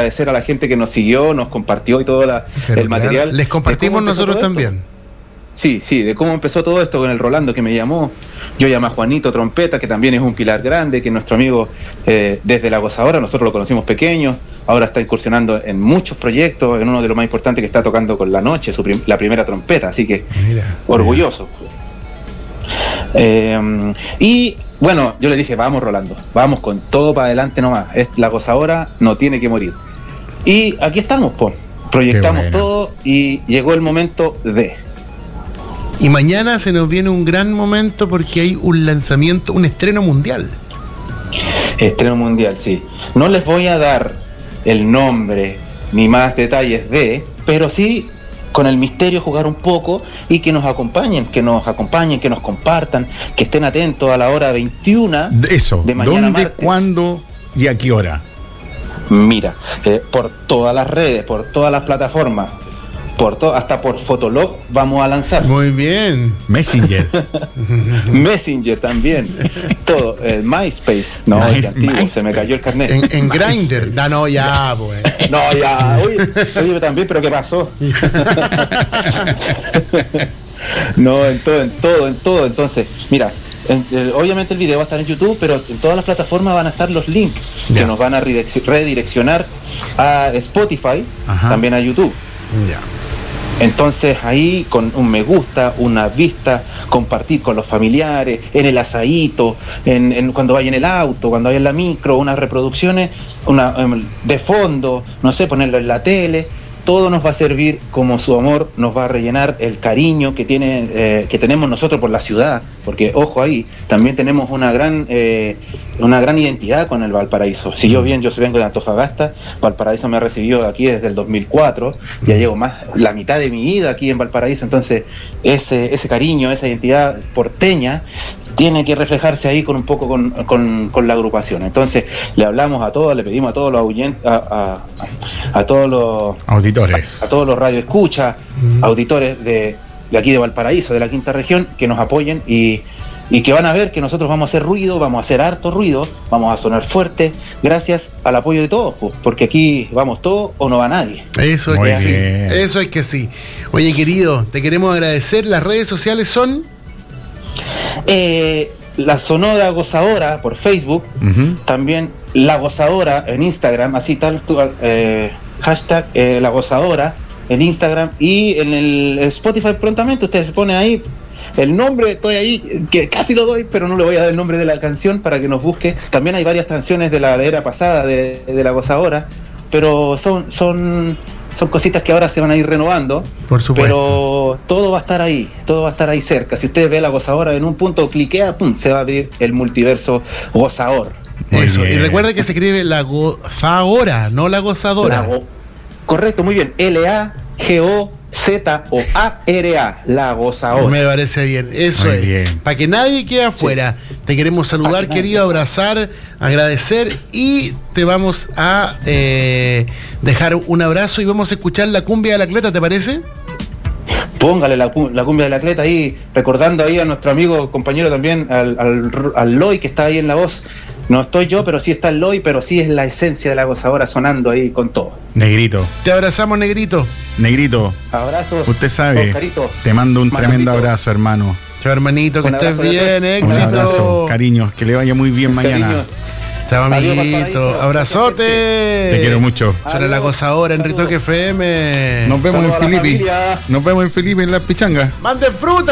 agradecer a la gente que nos siguió, nos compartió y todo el material. Les compartimos nosotros también. Sí, de cómo empezó todo esto con el Rolando que me llamó. Yo llamé a Juanito Trompeta, que también es un pilar grande, que es nuestro amigo desde La Gozadora. Nosotros lo conocimos pequeño, ahora está incursionando en muchos proyectos, en uno de los más importantes que está tocando con La Noche, la primera trompeta, así que orgulloso. Y bueno, yo le dije, vamos Rolando, vamos con todo para adelante nomás, La Gozadora no tiene que morir. Y aquí estamos, pues, proyectamos todo y llegó el momento de... Y mañana se nos viene un gran momento porque hay un lanzamiento, un estreno mundial. Estreno mundial, sí. No les voy a dar el nombre ni más detalles pero sí con el misterio jugar un poco y que nos acompañen, que nos compartan, que estén atentos a la hora 21 de mañana. ¿Dónde, martes. cuándo y a qué hora? Mira, por todas las redes, por todas las plataformas, hasta por Fotolog vamos a lanzar. Muy bien. Messenger. Messenger también. Todo. MySpace. No, antiguo, se me cayó el carnet. En Grindr. No, ya, pues. No, ya. Oye, también, pero ¿qué pasó? No, en todo. Entonces, mira, obviamente el video va a estar en YouTube, pero en todas las plataformas van a estar los links que nos van a redireccionar a Spotify, también a YouTube. Ya. Entonces ahí con un me gusta, una vista, compartir con los familiares, en el asadito, cuando vaya en el auto, cuando vaya en la micro, unas reproducciones de fondo, no sé, ponerlo en la tele, todo nos va a servir como su amor nos va a rellenar el cariño que tenemos nosotros por la ciudad, porque ojo ahí, también tenemos una gran identidad con el Valparaíso. Si yo vengo de Antofagasta, Valparaíso me ha recibido aquí desde el 2004, ya llevo la mitad de mi vida aquí en Valparaíso, entonces ese cariño, esa identidad porteña tiene que reflejarse ahí con un poco con la agrupación. Entonces le hablamos a todos, le pedimos a todos los a todos los auditores, a todos los radioescuchas, auditores de aquí de Valparaíso, de la quinta región, que nos apoyen y que van a ver que nosotros vamos a hacer ruido, vamos a hacer harto ruido, vamos a sonar fuerte, gracias al apoyo de todos, porque aquí vamos todos o no va nadie. Eso es que sí. Oye, querido, te queremos agradecer. Las redes sociales son... La Sonora Gozadora por Facebook, también La Gozadora en Instagram, así tal, hashtag La Gozadora en Instagram, y en el Spotify prontamente ustedes se ponen ahí el nombre, estoy ahí, que casi lo doy, pero no le voy a dar el nombre de la canción para que nos busque. También hay varias canciones de la era pasada de La Gozadora, pero son cositas que ahora se van a ir renovando. Por supuesto. Pero todo va a estar ahí cerca. Si usted ve La Gozadora en un punto, cliquea, se va a abrir el multiverso Gozador. Eso, y recuerda que se escribe La Gozadora, no La Gozadora. Correcto, muy bien. LAGOZOARA, La Gozadora. Me parece bien, eso muy es. Bien. Para que nadie quede afuera. Sí. Te queremos saludar, querido, abrazar, agradecer, y te vamos a dejar un abrazo y vamos a escuchar la cumbia del atleta, ¿te parece? Póngale la cumbia del atleta ahí, recordando ahí a nuestro amigo, compañero también, al Loy, que está ahí en la voz. No estoy yo, pero sí está el Loy, pero sí es la esencia de La Gozadora sonando ahí con todo. Negrito. Te abrazamos, Negrito. Negrito. Abrazos. Usted sabe, Oscarito. te mando un tremendo abrazo, hermano. Chao, hermanito, que estés bien, éxito. Un abrazo, cariño, que le vaya muy bien mañana. Cariño. Chao, amiguito. Abrazote. Te quiero mucho. Suena La Gozadora en Ritoque FM. Nos vemos en Filipe. Nos vemos en Filipe en Las Pichangas. ¡Manden fruta!